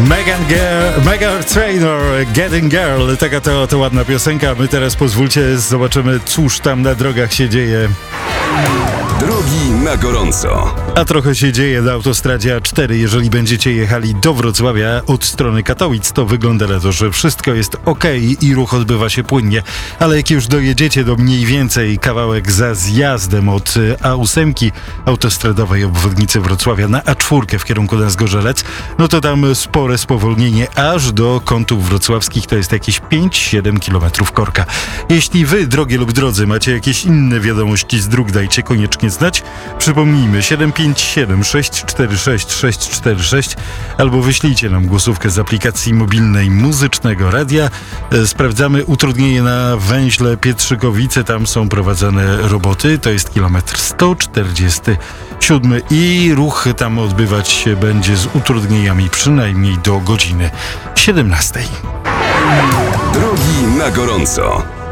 Meghan Trainor, Getting Girl, taka to ładna piosenka. My teraz pozwólcie, zobaczymy, cóż tam na drogach się dzieje. Drogi na gorąco. A trochę się dzieje na autostradzie A4. Jeżeli będziecie jechali do Wrocławia od strony Katowic, to wygląda na to, że wszystko jest ok i ruch odbywa się płynnie. Ale jak już dojedziecie do mniej więcej kawałek za zjazdem od A8 autostradowej obwodnicy Wrocławia na A4 w kierunku na Zgorzelec, no to tam spore spowolnienie aż do kątów wrocławskich, to jest jakieś 5-7 kilometrów korka. Jeśli wy, drogie lub drodzy, macie jakieś inne wiadomości z dróg, dajcie koniecznie znać. Przypomnijmy 757 646 646 albo wyślijcie nam głosówkę z aplikacji mobilnej Muzycznego Radia. Sprawdzamy utrudnienie na węźle Pietrzykowice, tam są prowadzone roboty, to jest kilometr 147 i ruch tam odbywać się będzie z utrudnieniami przynajmniej do godziny 17. Drogi na gorąco.